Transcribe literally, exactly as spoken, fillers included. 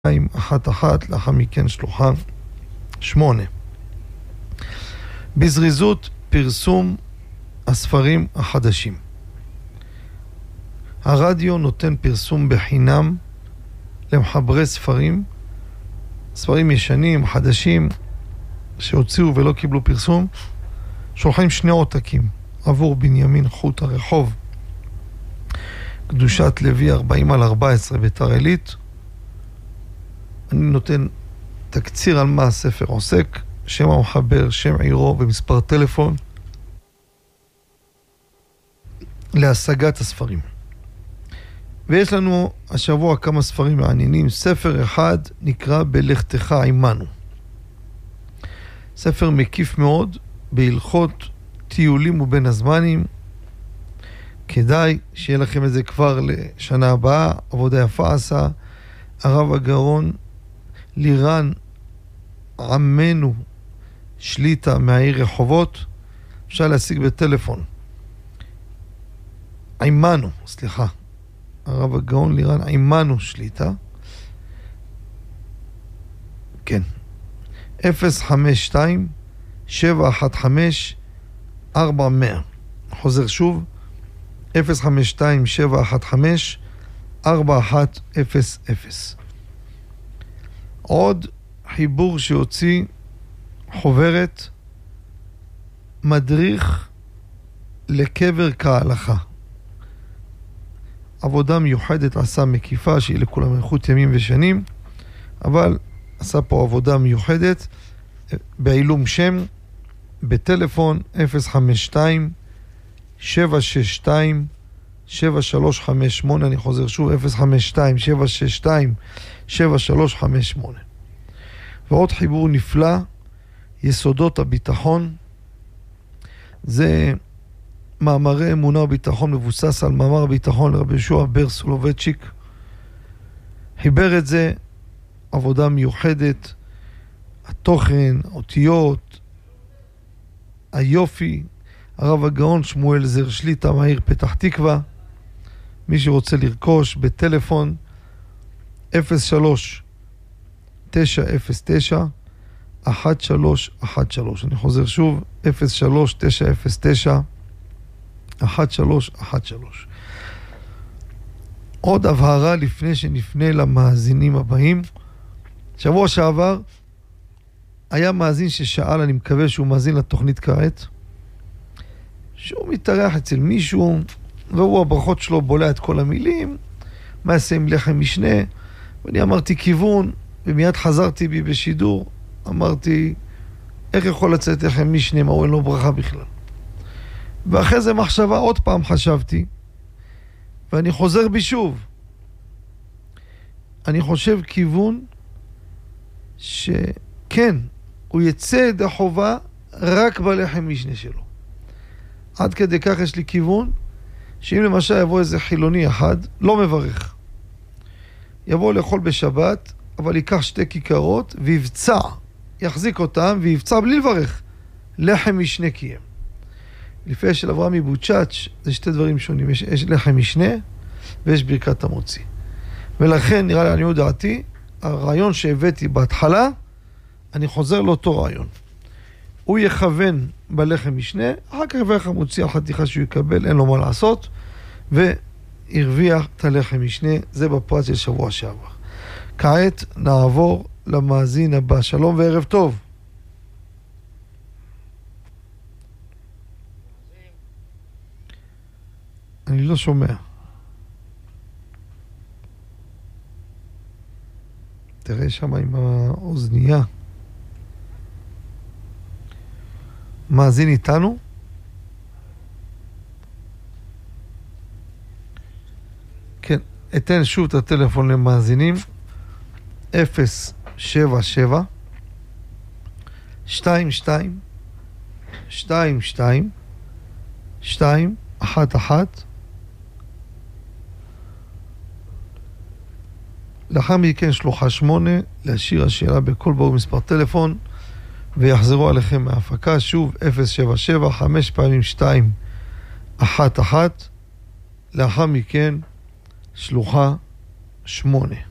אחת אחת, לאחר מכן שלוחה שמונה. בזריזות פרסום הספרים החדשים. הרדיו נותן פרסום בחינם למחברי ספרים, ספרים ישנים, חדשים, שהוציאו ולא קיבלו פרסום, שולחים שני עותקים עבור בנימין חוט הרחוב, קדושת לוי ארבעים על ארבע עשרה ביתר עילית. אני נותן תקציר על מה הספר עוסק, שם המחבר, שם עירו ומספר טלפון להשגת הספרים. ויש לנו השבוע כמה ספרים מעניינים. ספר אחד נקרא בלכתך עמנו. ספר מקיף מאוד בהלכות טיולים ובין הזמנים. כדאי שיהיה לכם את זה כבר לשנה הבאה. עבודה יפה עשה הרב הגאון לירן עמנו שליטה מהעיר רחובות. אפשר להשיג בטלפון. עמנו, סליחה. הרב הגאון לירן עמנו שליטה. כן. אפס חמש שתיים שבע אחת חמש ארבע מאה. חוזר שוב. אפס חמש שתיים שבע אחת חמש ארבע אחת אפס אפס. עוד חיבור שיוציא חוברת מדריך לקבר כהלכה. עבודה מיוחדת עשה מקיפה שהיא לכולם איכות ימים ושנים, אבל עשה פה עבודה מיוחדת בעילום שם בטלפון אפס חמש שתיים שבע שש שתיים שבע שלוש חמש שמונה. אני חוזר שוב, אפס חמש שתיים שבע שש שתיים שבע שלוש חמש שמונה. ועוד חיבור נפלא, יסודות הביטחון. זה מאמרי אמונה וביטחון, מבוסס על מאמר הביטחון לרבי יהושע בר סולובייצ'יק. חיבר את זה, עבודה מיוחדת, התוכן, אותיות, היופי. הרב הגאון שמואל זר שליטה מהעיר פתח תקווה. מי שרוצה לרכוש בטלפון אפס שלוש תשע אפס תשע אחת שלוש אחת שלוש. אני חוזר שוב, אפס שלוש תשע אפס תשע אחת שלוש אחת שלוש. עוד הבהרה לפני שנפנה למאזינים הבאים. שבוע שעבר היה מאזין ששאל, אני מקווה שהוא מאזין לתוכנית כעת, שהוא מתארח אצל מישהו והוא הברכות שלו בולע את כל המילים, מה יעשה עם לחם משנה. ואני אמרתי כיוון, ומיד חזרתי בי בשידור, אמרתי איך יכול לצאת לחם משנה מה הוא אין לו ברכה בכלל. ואחרי זה מחשבה, עוד פעם חשבתי, ואני חוזר בי שוב. אני חושב כיוון שכן, הוא יצא ידי חובה רק בלחם משנה שלו. עד כדי כך יש לי כיוון, שאם למשל יבוא איזה חילוני אחד, לא מברך. יבוא לאכול בשבת, אבל ייקח שתי כיכרות ויבצע, יחזיק אותם ויבצע בלי לברך. לחם משנה קיים. לפי של אברהם מבוצ'אץ' זה שתי דברים שונים. יש, יש לחם משנה ויש ברכת המוציא. ולכן נראה לי, אני יודעתי, הרעיון שהבאתי בהתחלה, אני חוזר לאותו רעיון. הוא יכוון בלחם משנה, אחר כך יברך המוציא על חתיכה שהוא יקבל, אין לו מה לעשות, והרוויח את הלחם משנה. זה בפרט של שבוע שעבר. כעת נעבור למאזין הבא. שלום וערב טוב. אני לא שומע. תראה שם עם האוזנייה. מאזין איתנו? כן, אתן שוב את הטלפון למאזינים. אפס שבע שבע שתיים שתיים שתיים שתיים שתיים אחת אחת. לאחר מכן שלוחה שמונה, להשאיר השאלה בכל ברור מספר טלפון, ויחזרו עליכם מההפקה. שוב, אפס שבע שבע חמש פעמים שתיים אחת אחת. לאחר מכן שלוחה שמונה.